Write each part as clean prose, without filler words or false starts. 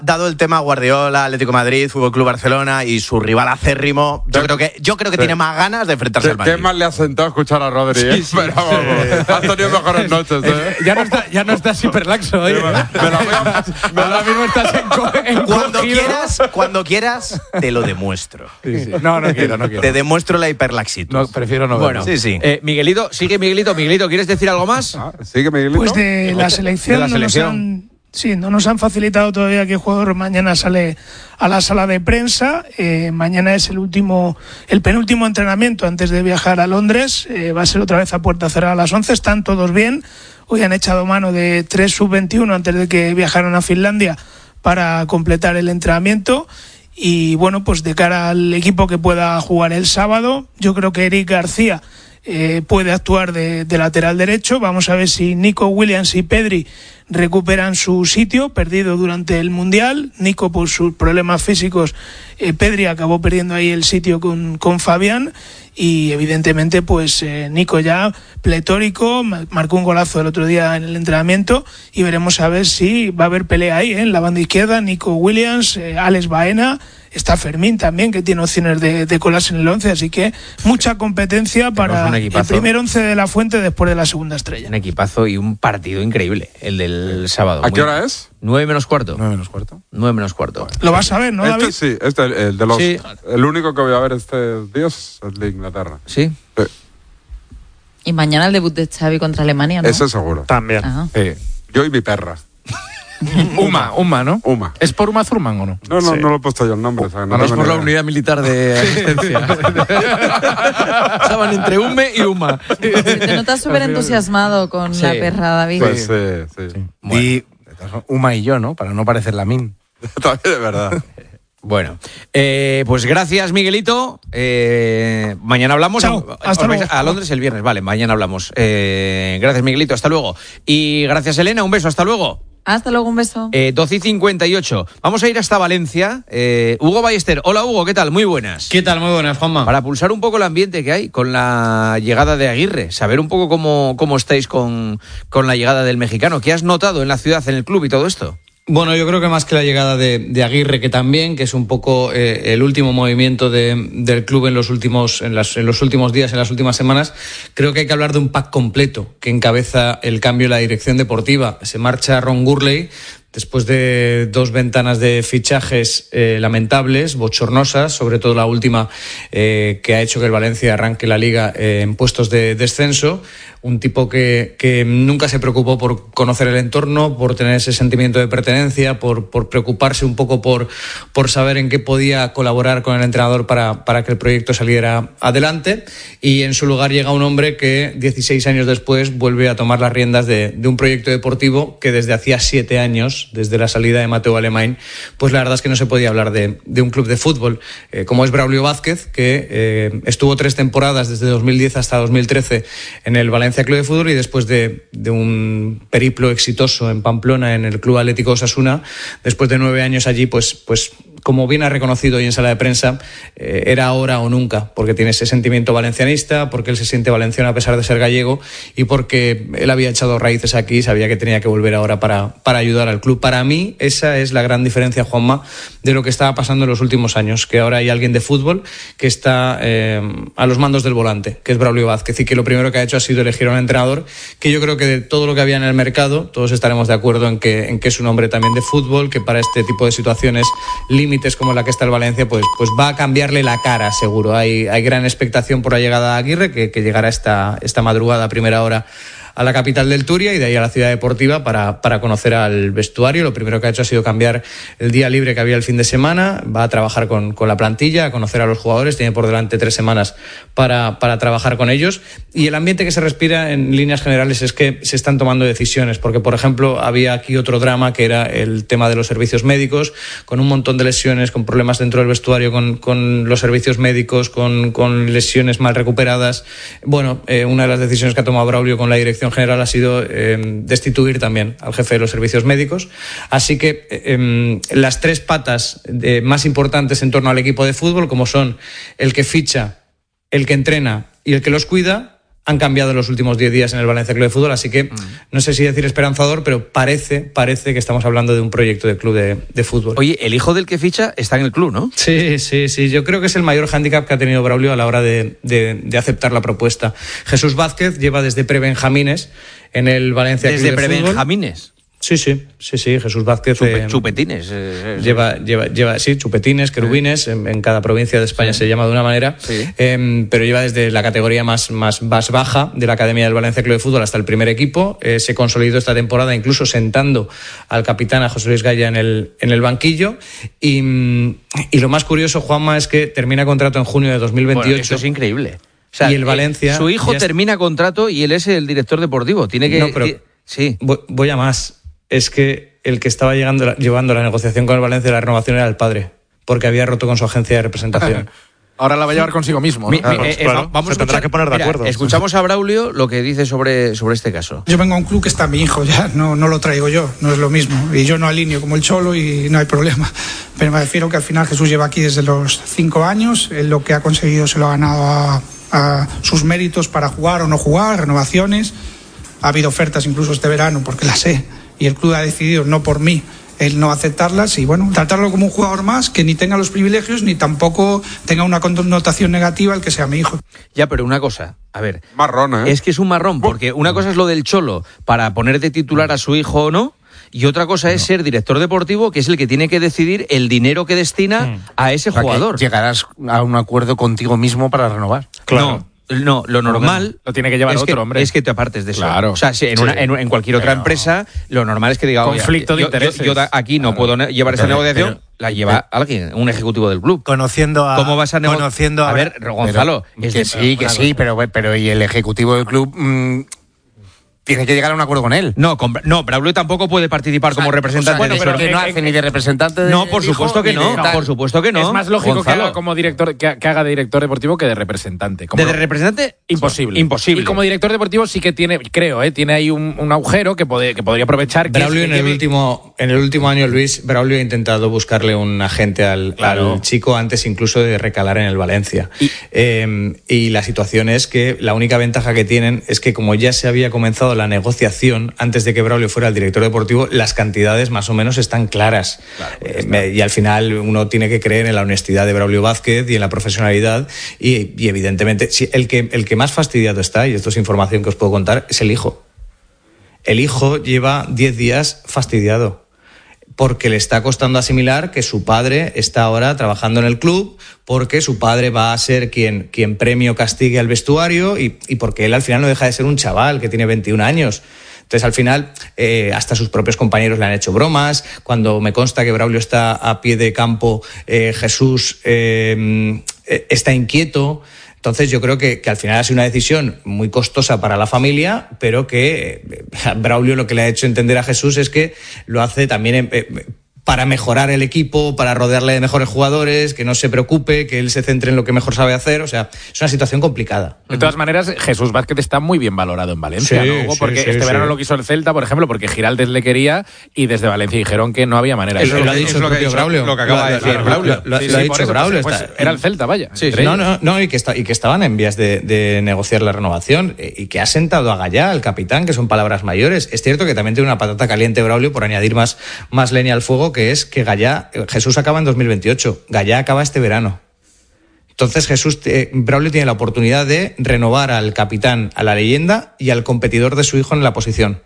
Dado el tema Guardiola, Atlético de Madrid, Fútbol Club Barcelona y su rival acérrimo, yo creo que tiene más ganas de enfrentarse al Madrid. ¿Qué más le ha sentado escuchar a Rodri? Sí. Pero vamos, has tenido mejores noches, Ya no estás hiperlaxo, ¿eh? Ahora mismo estás en Cuando quieras, te lo demuestro. Sí. No quiero. Te demuestro la hiperlaxitud. No, prefiero no verlo. Bueno, sí. Miguelito, sigue Miguelito. Miguelito, ¿quieres decir algo más? Sigue Miguelito. Pues de la selección. No nos han facilitado todavía que el jugador mañana sale a la sala de prensa. Mañana es el penúltimo entrenamiento antes de viajar a Londres. Va a ser otra vez a puerta cerrada a las 11. Están todos bien. Hoy han echado mano de 3 sub-21 antes de que viajaran a Finlandia para completar el entrenamiento. Y bueno, pues de cara al equipo que pueda jugar el sábado, yo creo que Eric García puede actuar de lateral derecho. Vamos a ver si Nico Williams y Pedri recuperan su sitio perdido durante el Mundial. Nico por sus problemas físicos, Pedri acabó perdiendo ahí el sitio con Fabián, y evidentemente pues Nico ya pletórico, marcó un golazo el otro día en el entrenamiento, y veremos a ver si va a haber pelea ahí en la banda izquierda. Nico Williams, Alex Baena, está Fermín también, que tiene opciones de colarse en el 11, así que mucha competencia para el primer 11 de la Fuente después de la segunda estrella. Un equipazo y un partido increíble, el del sábado. ¿A qué hora es? 9 menos cuarto. 9 menos cuarto. 9 menos cuarto. Lo vas a ver, ¿no, David? Sí, el de los... Sí. El único que voy a ver este día es el de Inglaterra. ¿Sí? Sí. Y mañana el debut de Xavi contra Alemania, ¿no? Eso seguro. También. Sí. Yo y mi perra. Uma, ¿no? Uma. ¿Es por Uma Thurman o no? No lo he puesto yo el nombre. No es por la unidad militar de asistencia. Estaban entre Ume y Uma. Te notas súper entusiasmado con la perra, David. Pues sí. Bueno, y Uma y yo, ¿no? Para no parecer la min. También es verdad. Bueno, pues gracias, Miguelito. Mañana hablamos. Chao, hasta luego. A Londres el viernes, vale, mañana hablamos. Gracias, Miguelito, hasta luego. Y gracias, Elena, un beso, hasta luego. Hasta luego, un beso. 12:58. Vamos a ir hasta Valencia. Hugo Ballester. Hola, Hugo, ¿qué tal? Muy buenas. ¿Qué tal? Muy buenas, Juanma. Para pulsar un poco el ambiente que hay con la llegada de Aguirre, saber un poco cómo estáis con la llegada del mexicano. ¿Qué has notado en la ciudad, en el club y todo esto? Bueno, yo creo que más que la llegada de Aguirre, que también, que es un poco el último movimiento del club en los últimos días, en las últimas semanas, creo que hay que hablar de un pack completo que encabeza el cambio en la dirección deportiva. Se marcha Ron Gurley después de 2 ventanas de fichajes lamentables, bochornosas, sobre todo la última que ha hecho que el Valencia arranque la Liga en puestos de descenso. Un tipo que nunca se preocupó por conocer el entorno, por tener ese sentimiento de pertenencia, por preocuparse un poco por saber en qué podía colaborar con el entrenador para que el proyecto saliera adelante. Y en su lugar llega un hombre que 16 años después vuelve a tomar las riendas de un proyecto deportivo que desde hacía 7 años, desde la salida de Mateu Alemany, pues la verdad es que no se podía hablar de un club de fútbol, como es Braulio Vázquez, que estuvo 3 temporadas desde 2010 hasta 2013 en el Valencia Club de Fútbol, y después de un periplo exitoso en Pamplona en el Club Atlético Osasuna, después de 9 años allí, pues como bien ha reconocido hoy en sala de prensa, era ahora o nunca, porque tiene ese sentimiento valencianista, porque él se siente valenciano a pesar de ser gallego, y porque él había echado raíces aquí y sabía que tenía que volver ahora para ayudar al club. Para mí esa es la gran diferencia, Juanma, de lo que estaba pasando en los últimos años, que ahora hay alguien de fútbol que está a los mandos del volante, que es Braulio Vázquez, y que lo primero que ha hecho ha sido elegir a un entrenador que yo creo que de todo lo que había en el mercado, todos estaremos de acuerdo en que es un hombre también de fútbol, que para este tipo de situaciones límites como la que está el Valencia, pues va a cambiarle la cara, seguro. Hay gran expectación por la llegada de Aguirre, que llegará esta madrugada a primera hora a la capital del Turia y de ahí a la ciudad deportiva para conocer al vestuario. Lo primero que ha hecho ha sido cambiar el día libre que había el fin de semana, va a trabajar con la plantilla, a conocer a los jugadores, tiene por delante 3 semanas para trabajar con ellos, y el ambiente que se respira en líneas generales es que se están tomando decisiones, porque por ejemplo había aquí otro drama que era el tema de los servicios médicos, con un montón de lesiones, con problemas dentro del vestuario, con los servicios médicos, con lesiones mal recuperadas. Bueno, una de las decisiones que ha tomado Braulio con la dirección general ha sido destituir también al jefe de los servicios médicos. Así que las 3 patas más importantes en torno al equipo de fútbol, como son el que ficha, el que entrena y el que los cuida, han cambiado en los últimos 10 días en el Valencia Club de Fútbol, así que no sé si decir esperanzador, pero parece que estamos hablando de un proyecto de club de fútbol. Oye, el hijo del que ficha está en el club, ¿no? Sí, yo creo que es el mayor hándicap que ha tenido Braulio a la hora de aceptar la propuesta. Jesús Vázquez lleva desde prebenjamines en el Valencia Club de Fútbol. ¿Desde prebenjamines? Sí, Jesús Vázquez. Chupetines. Lleva chupetines, querubines, en cada provincia de España se llama de una manera, pero lleva desde la categoría más baja de la Academia del Valencia Club de Fútbol hasta el primer equipo. Se consolidó esta temporada incluso sentando al capitán, a José Luis Gaya, en el banquillo. Y lo más curioso, Juanma, es que termina contrato en junio de 2028. Bueno, eso es increíble. O sea, y el Valencia... Su hijo termina contrato y él es el director deportivo. Tiene que... No, pero sí. Voy a más. Es que el que estaba llevando la negociación con el Valencia de la renovación era el padre, porque había roto con su agencia de representación. Ahora la va a llevar consigo mismo, ¿no? Vamos se tendrá que poner de acuerdo. Escuchamos a Braulio lo que dice sobre este caso. Yo vengo a un club que está mi hijo, ya no lo traigo yo, no es lo mismo. Y yo no alineo como el Cholo y no hay problema. Pero me refiero que al final Jesús lleva aquí desde los 5 años, él lo que ha conseguido se lo ha ganado a sus méritos para jugar o no jugar, renovaciones. Ha habido ofertas incluso este verano, porque las sé. Y el club ha decidido, no por mí, el no aceptarlas y bueno, tratarlo como un jugador más que ni tenga los privilegios ni tampoco tenga una connotación negativa el que sea mi hijo. Ya, pero una cosa, a ver. Marrón, ¿eh? Es que es un marrón, porque una cosa es lo del Cholo para poner de titular a su hijo o no, y otra cosa es ser director deportivo, que es el que tiene que decidir el dinero que destina a ese jugador. Llegarás a un acuerdo contigo mismo para renovar. Claro. No, lo normal lo tiene que llevar otro, hombre. Es que te apartes de eso. Claro. O sea, si en cualquier otra empresa, lo normal es que diga, conflicto de intereses. Yo aquí no puedo llevar esa negociación, la lleva alguien, un ejecutivo del club. Conociendo a... ¿Cómo vas a negociar? A ver, Gonzalo. Que sí, pero ¿y el ejecutivo del club...? Tiene que llegar a un acuerdo con él. No, Braulio tampoco puede participar como representante de pero que no hace ni de representante de... No, por supuesto que no. Por supuesto que no. Es más lógico que haga como director, que haga de director deportivo que de representante. ¿De representante? Imposible. Imposible. Y como director deportivo sí que tiene, creo, tiene ahí un agujero que podría aprovechar. Braulio en el último año, Luis, Braulio ha intentado buscarle un agente al chico antes incluso de recalar en el Valencia. Y la situación es que la única ventaja que tienen es que como ya se había comenzado la negociación antes de que Braulio fuera el director deportivo, las cantidades más o menos están claras. Claro, y al final uno tiene que creer en la honestidad de Braulio Vázquez y en la profesionalidad y evidentemente el que más fastidiado está, y esto es información que os puedo contar, es el hijo. El hijo lleva 10 días fastidiado porque le está costando asimilar que su padre está ahora trabajando en el club, porque su padre va a ser quien premio castigue al vestuario y porque él al final no deja de ser un chaval que tiene 21 años. Entonces, al final, hasta sus propios compañeros le han hecho bromas. Cuando me consta que Braulio está a pie de campo, Jesús está inquieto. Entonces yo creo que al final ha sido una decisión muy costosa para la familia, pero que Braulio lo que le ha hecho entender a Jesús es que lo hace también para mejorar el equipo, para rodearle de mejores jugadores, que no se preocupe, que él se centre en lo que mejor sabe hacer. O sea, es una situación complicada. De todas maneras, Jesús Vázquez está muy bien valorado en Valencia, ¿no, Hugo? Porque este verano lo quiso el Celta, por ejemplo, porque Giraldez le quería y desde Valencia dijeron que no había manera. Eso lo ha dicho el propio Braulio. Lo que acaba de decir Braulio. Lo ha dicho Braulio. Pues era el Celta, vaya. No, y que estaban en vías de negociar la renovación y que ha sentado a Gallá, el capitán, que son palabras mayores. Es cierto que también tiene una patata caliente Braulio por añadir más leña al fuego, que es que Jesús acaba en 2028, Gallá acaba este verano. Entonces Braulio tiene la oportunidad de renovar al capitán, a la leyenda y al competidor de su hijo en la posición.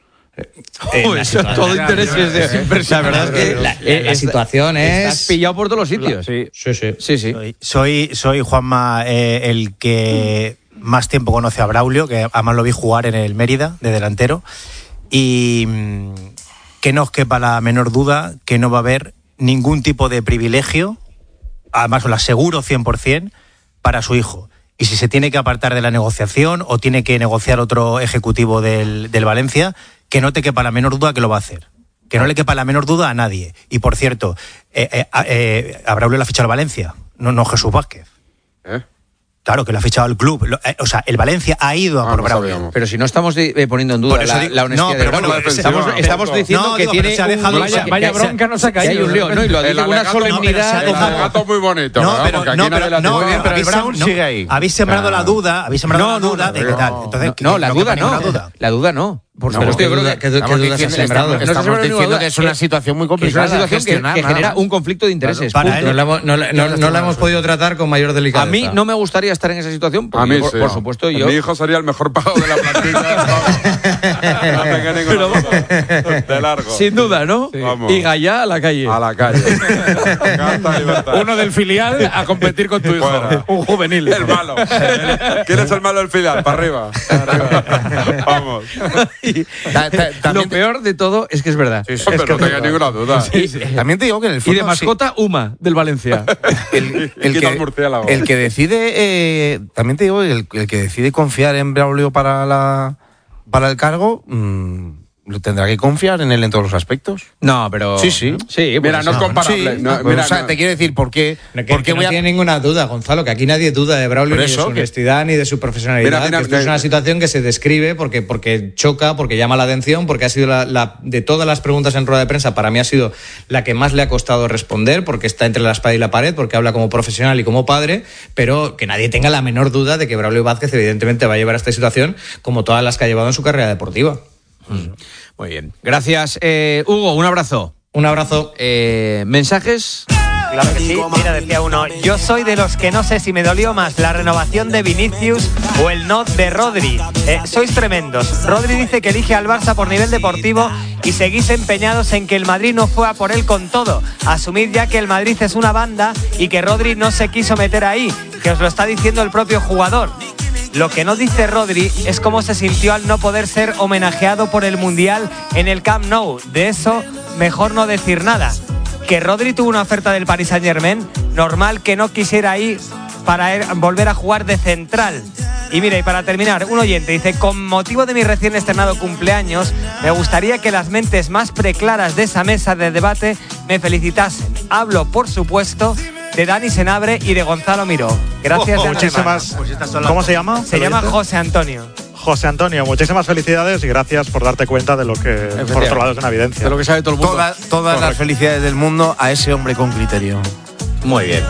Eso es todo interés. La verdad es que la situación es... Estás pillado por todos los sitios. Sí. Soy Juanma, el que más tiempo conoce a Braulio, que además lo vi jugar en el Mérida de delantero, y que no os quepa la menor duda que no va a haber ningún tipo de privilegio, además os lo aseguro 100%, para su hijo. Y si se tiene que apartar de la negociación o tiene que negociar otro ejecutivo del Valencia, que no te quepa la menor duda que lo va a hacer. Que no le quepa la menor duda a nadie. Y por cierto, a Braulio le ha fichado el Valencia, no Jesús Vázquez. Claro, que lo ha fichado el club. O sea, el Valencia ha ido a por Braulio. Pero si no estamos poniendo en duda la honestidad de Braulio. Estamos diciendo que tiene vaya bronca nos ha caído. Hay un lío, ¿no? Y lo dice con una solemnidad. El alegato muy bonito. Pero el Brown sigue ahí. Habéis sembrado la duda, de qué tal. Entonces, no, la duda no. Por supuesto, yo creo que dudas has sembrado. Estamos diciendo que es una situación muy complicada. Es una situación que genera un conflicto de intereses. No la hemos podido tratar con mayor delicadeza. A mí no me gustaría estar en esa situación. A mí por supuesto, yo. Mi hijo sería el mejor pagado de la plantilla. No tenga ninguna duda. De largo. Sin duda, ¿no? Sí. Y Gallá a la calle. A la calle. Uno del filial a competir con tu hijo. Fuera. Un juvenil. El malo. ¿Quién es el malo del filial? Para arriba. Vamos. Lo peor de todo es que es verdad. Sí, pero no tenga ninguna duda. También te digo que en el fondo, y de mascota, Uma, del Valencia. el que decide, también te digo, el que decide confiar en Braulio para el cargo, lo tendrá que confiar en él en todos los aspectos. No, pero... Sí. Mira, no es comparable. Sí. Mira, o sea, te quiero decir, ¿por qué? Porque no tiene ninguna duda, Gonzalo, que aquí nadie duda de Braulio ni de su honestidad ni de su profesionalidad. Mira, esto es una situación que se describe porque choca, porque llama la atención, porque ha sido de todas las preguntas en rueda de prensa, para mí ha sido la que más le ha costado responder, porque está entre la espada y la pared, porque habla como profesional y como padre, pero que nadie tenga la menor duda de que Braulio Vázquez evidentemente va a llevar a esta situación como todas las que ha llevado en su carrera deportiva. Muy bien. Gracias, Hugo. Un abrazo. Un abrazo. ¿Mensajes? Claro que sí. Mira, decía uno, yo soy de los que no sé si me dolió más la renovación de Vinicius o el no de Rodri. Sois tremendos. Rodri dice que elige al Barça por nivel deportivo y seguís empeñados en que el Madrid no fue a por él con todo. Asumid ya que el Madrid es una banda y que Rodri no se quiso meter ahí, que os lo está diciendo el propio jugador. Lo que no dice Rodri es cómo se sintió al no poder ser homenajeado por el Mundial en el Camp Nou. De eso, mejor no decir nada. Que Rodri tuvo una oferta del Paris Saint-Germain, normal que no quisiera ir para volver a jugar de central. Y mira, y para terminar, un oyente dice, con motivo de mi recién estrenado cumpleaños, me gustaría que las mentes más preclaras de esa mesa de debate me felicitasen. Hablo, por supuesto, de Dani Senabre y de Gonzalo Miró. Gracias. Muchísimas. ¿Cómo se llama? Se llama José Antonio. José Antonio, muchísimas felicidades y gracias por darte cuenta de lo que, por otro lado, es una evidencia. De lo que sabe todo el mundo. Todas las felicidades del mundo a ese hombre con criterio. Muy bien.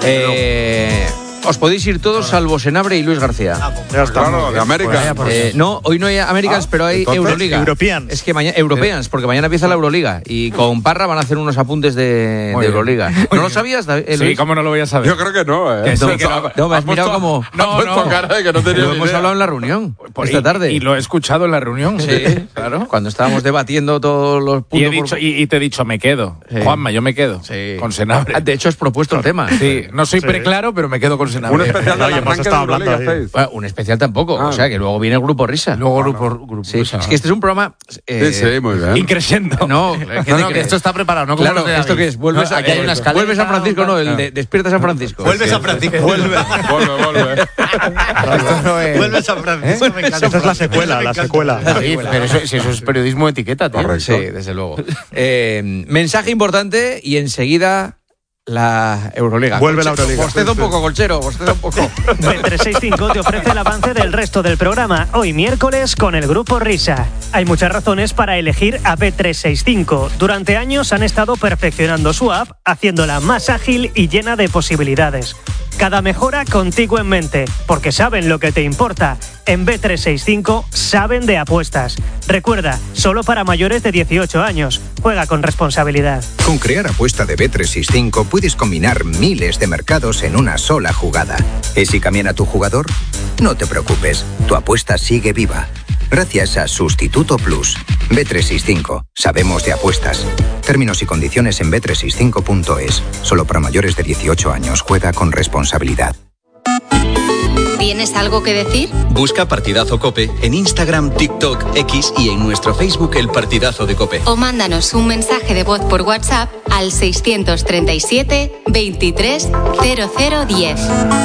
Os podéis ir todos salvo Senabre y Luis García. Ya está. Claro, de América. No, hoy no hay Americans, pero hay Euroliga. Europeans. Es que mañana Europeans, porque mañana empieza la Euroliga y con Parra van a hacer unos apuntes de Euroliga. ¿No lo sabías, David? Sí, ¿cómo no lo voy a saber? Yo creo que no. No, me has mirado como... No. Cara de que no tenía lo hemos hablado en la reunión esta tarde. Y lo he escuchado en la reunión. Sí, claro. Cuando estábamos debatiendo todos los puntos. Y te he dicho, me quedo. Sí. Juanma, yo me quedo. Sí. Con Senabre. De hecho, has propuesto el tema. Sí, no soy preclaro, pero me quedo con Senabre. Un especial hemos estado hablando ahí. Bueno, un especial tampoco, o sea que luego viene el Grupo Risa. Grupo sí, Risa. Es que este es un programa muy bien. Increciendo. No, que esto está preparado, ¿no? Claro, ¿esto qué es? Vuelves aquí hay una escalera. Vuelves a Francisco, no, el de Despierta San Francisco. Vuelves a Francisco. Vuelve. Vuelves a Francisco. Esa es la secuela. Pero eso es periodismo de etiqueta, tío. Sí, desde luego. Mensaje importante y enseguida la Euroliga. Vuelve la Euroliga. Bosteza un poco, Colchero, bosteza un poco. Bet365 te ofrece el avance del resto del programa, hoy miércoles con el Grupo Risa. Hay muchas razones para elegir a Bet365. Durante años han estado perfeccionando su app, haciéndola más ágil y llena de posibilidades. Cada mejora contigo en mente, porque saben lo que te importa. En Bet365 saben de apuestas. Recuerda, solo para mayores de 18 años. Juega con responsabilidad. Con Crear Apuesta de Bet365 puedes combinar miles de mercados en una sola jugada. ¿Y si cambian tu jugador? No te preocupes, tu apuesta sigue viva. Gracias a Sustituto Plus. Bet365. Sabemos de apuestas. Términos y condiciones en bet365.es. Solo para mayores de 18 años. Juega con responsabilidad. ¿Tienes algo que decir? Busca Partidazo COPE en Instagram, TikTok, X y en nuestro Facebook El Partidazo de COPE. O mándanos un mensaje de voz por WhatsApp al 637 23 0010.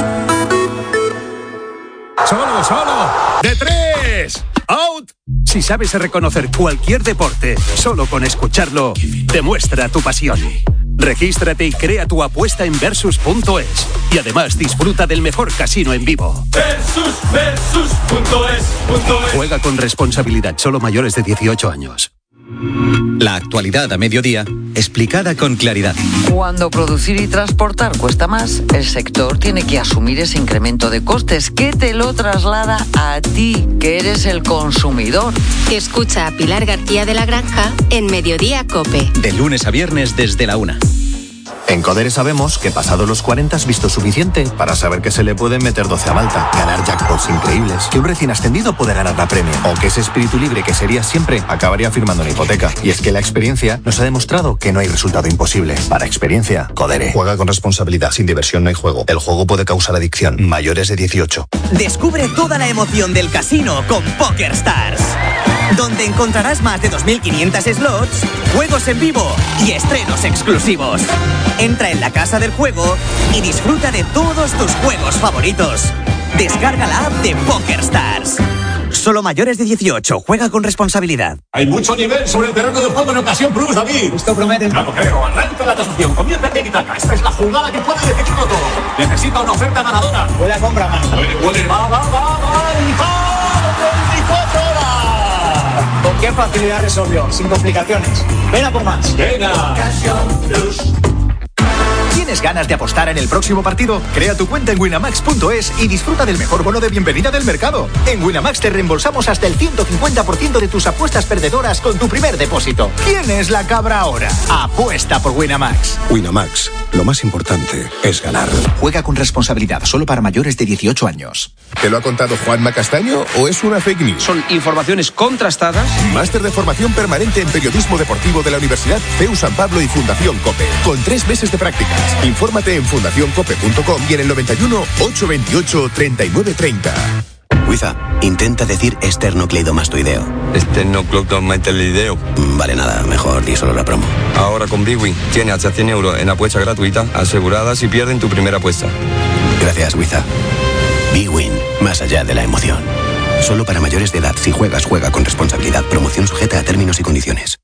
¡Solo! ¡De tres! ¡Out! Si sabes reconocer cualquier deporte, solo con escucharlo, demuestra tu pasión. Regístrate y crea tu apuesta en Versus.es. Y además disfruta del mejor casino en vivo. Versus.es. Juega con responsabilidad, solo mayores de 18 años. La actualidad a mediodía, explicada con claridad. Cuando producir y transportar cuesta más, el sector tiene que asumir ese incremento de costes que te lo traslada a ti, que eres el consumidor. Escucha a Pilar García de la Granja en Mediodía COPE. De lunes a viernes desde la 1. En Codere sabemos que pasado los 40 has visto suficiente para saber que se le pueden meter 12 a Malta, ganar jackpots increíbles, que un recién ascendido puede ganar la Premier, o que ese espíritu libre que serías siempre acabaría firmando una hipoteca. Y es que la experiencia nos ha demostrado que no hay resultado imposible. Para experiencia, Codere. Juega con responsabilidad. Sin diversión no hay juego. El juego puede causar adicción. Mayores de 18. Descubre toda la emoción del casino con PokerStars, donde encontrarás más de 2.500 slots, juegos en vivo y estrenos exclusivos. Entra en la casa del juego y disfruta de todos tus juegos favoritos. Descarga la app de PokerStars. Solo mayores de 18. Juega con responsabilidad. Hay mucho nivel sobre el terreno de juego en Ocasión Plus, David. Esto promete. No lo creo. Arranca la tasación. Comienza el tiki-taka. Esta es la jugada que puede decidirlo todo. Necesita una oferta ganadora. Buena compra, más. Puede. Va. 24 horas. ¿Con qué facilidad resolvió? Sin complicaciones. Ven a por más. Venga. Ocasión Plus. ¿Tienes ganas de apostar en el próximo partido? Crea tu cuenta en winamax.es y disfruta del mejor bono de bienvenida del mercado. En Winamax te reembolsamos hasta el 150% de tus apuestas perdedoras con tu primer depósito. ¿Quién es la cabra ahora? Apuesta por Winamax. Winamax, lo más importante es ganar. Juega con responsabilidad, solo para mayores de 18 años. ¿Te lo ha contado Juanma Castaño o es una fake news? Son informaciones contrastadas. Máster de formación permanente en periodismo deportivo de la Universidad CEU San Pablo y Fundación COPE, con 3 meses de prácticas. Infórmate en fundacioncope.com y en el 91 828 3930. Wiza, intenta decir esternocleidomastoideo. Esternocleidomastoideo. Vale, nada, mejor di solo la promo. Ahora con BigWin tiene hasta 100 euros en apuesta gratuita asegurada si pierden tu primera apuesta. Gracias, Wiza. BigWin, más allá de la emoción. Solo para mayores de edad. Si juegas, juega con responsabilidad. Promoción sujeta a términos y condiciones.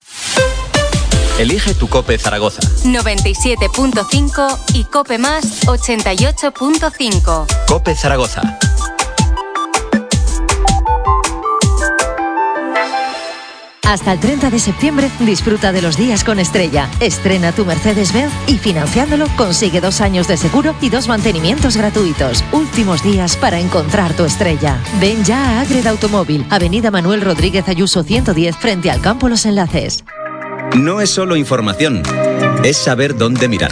Elige tu COPE Zaragoza. 97.5 y COPE Más 88.5. COPE Zaragoza. Hasta el 30 de septiembre disfruta de los días con Estrella. Estrena tu Mercedes-Benz y financiándolo consigue 2 años de seguro y 2 mantenimientos gratuitos. Últimos días para encontrar tu Estrella. Ven ya a Agreda Automóvil, Avenida Manuel Rodríguez Ayuso 110, frente al Campo Los Enlaces. No es solo información, es saber dónde mirar.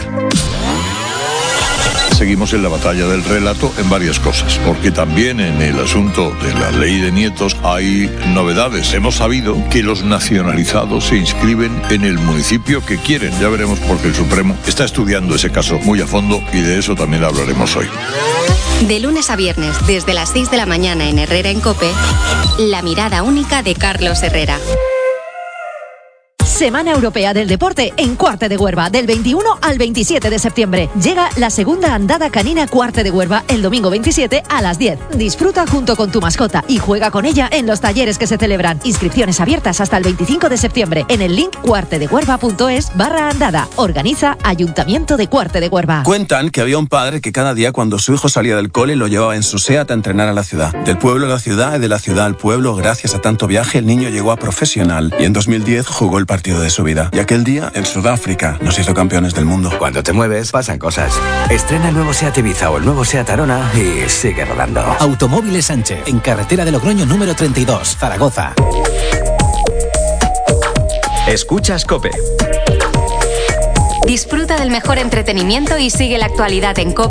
Seguimos en la batalla del relato en varias cosas, porque también en el asunto de la ley de nietos hay novedades. Hemos sabido que los nacionalizados se inscriben en el municipio que quieren. Ya veremos porque el Supremo está estudiando ese caso muy a fondo y de eso también hablaremos hoy. De lunes a viernes, desde las 6 de la mañana en Herrera en COPE, la mirada única de Carlos Herrera. Semana Europea del Deporte en Cuarte de Huerva, del 21 al 27 de septiembre. Llega la segunda andada canina Cuarte de Huerva el domingo 27 a las 10. Disfruta junto con tu mascota y juega con ella en los talleres que se celebran. Inscripciones abiertas hasta el 25 de septiembre en el link cuartedehuerva.es/andada. Organiza Ayuntamiento de Cuarte de Huerva. Cuentan que había un padre que cada día cuando su hijo salía del cole lo llevaba en su SEAT a entrenar a la ciudad. Del pueblo a la ciudad y de la ciudad al pueblo, gracias a tanto viaje, el niño llegó a profesional y en 2010 jugó el partido de su vida. Y aquel día, en Sudáfrica, nos hizo campeones del mundo. Cuando te mueves, pasan cosas. Estrena el nuevo SEAT Ibiza o el nuevo SEAT Arona y sigue rodando. Automóviles Sánchez, en carretera de Logroño número 32, Zaragoza. Escuchas COPE. Disfruta del mejor entretenimiento y sigue la actualidad en COPE